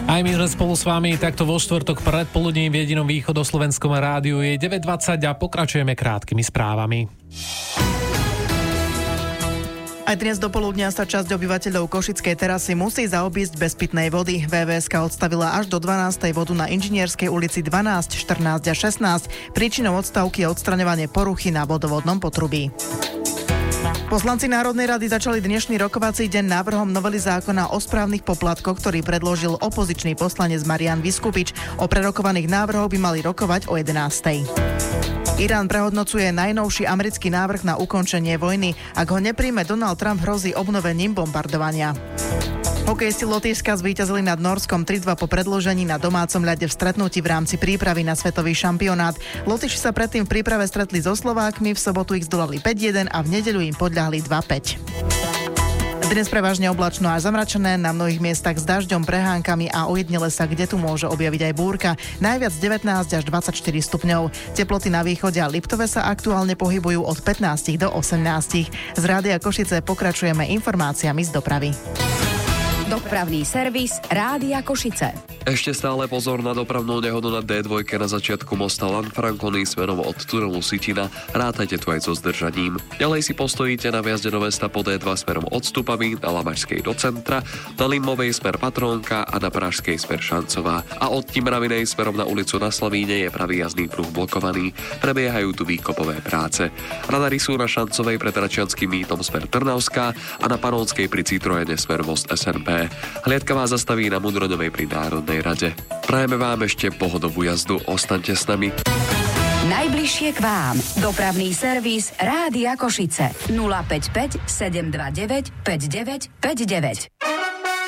Aj my sme spolu s vami takto vo štvrtok predpoludní v jedinom východoslovenskom rádiu. Je 9:20 a pokračujeme krátkými správami. Aj dnes dopoludnia sa časť obyvateľov Košickej terasy musí zaobísť bez pitnej vody. VVSK odstavila až do 12. vodu na Inžinierskej ulici 12, 14 a 16. Príčinou odstavky je odstraňovanie poruchy na vodovodnom potrubí. Poslanci Národnej rady začali dnešný rokovací deň návrhom novely zákona o správnych poplatkoch, ktorý predložil opozičný poslanec Marián Viskupič. O prerokovaných návrhoch by mali rokovať o 11. Irán prehodnocuje najnovší americký návrh na ukončenie vojny. Ak ho nepríjme Donald Trump, hrozí obnovením bombardovania. Hokejisti Lotyšska zvíťazili nad Norskom 3-2 po predĺžení na domácom ľade v stretnutí v rámci prípravy na svetový šampionát. Lotyši sa predtým v príprave stretli so Slovákmi, v sobotu ich zdolali 5-1 a v nedeľu im podľahli 2-5. Dnes prevažne oblačno až zamračené, na mnohých miestach s dažďom, prehánkami a ojedinele sa kde tu môže objaviť aj búrka. Najviac 19 až 24 stupňov. Teploty na východe a Liptove sa aktuálne pohybujú od 15 do 18. Z Rádia Košice pokračujeme informáciami z dopravy. Dopravný servis Rádia Košice. Ešte stále pozor na dopravnú nehodu na D2 na začiatku mosta Lanfranconi smerom od tunelu Sitina. Rátajte tu aj so zdržaním. Ďalej si postojíte na vjazde do mesta po D2 smerom od Stupavy na Lamašskej do centra, na Limovej smer Patrónka a na Pražskej smer Šancová. A od Timravinej smerom na ulicu na Slavíne je pravý jazdný pruh blokovaný. Prebiehajú tu výkopové práce. Radary sú na Šancovej pred Račianským mýtom smer Trnavská a na Panonskej pri Citroene smer most SNP. Hliadka vás zastaví na Mudroňovej pri Národnej rade. Prajeme vám ešte pohodovú jazdu, ostaňte s nami. Najbližšie k vám. Dopravný servis Rádia Košice 055 729 5959.